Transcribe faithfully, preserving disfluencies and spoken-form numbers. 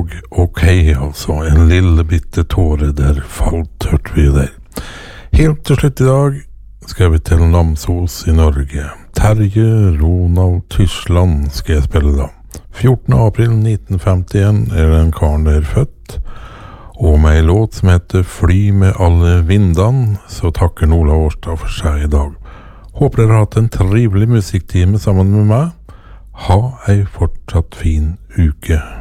og ok, altså, en lille bitte tåre der falt, hørte vi der. Helt til slutt i dag skal vi til Namsos i Norge. Terje Ronald Tysland skal jeg spille da. fjortende april nitten femtien er den karen der født, og med en låt som heter Fly med alle vindene, så takker Ola Årstad for seg i dag. Håper dere har hatt en trivelig musikktime sammen med meg. Ha ei fortsatt fin uke.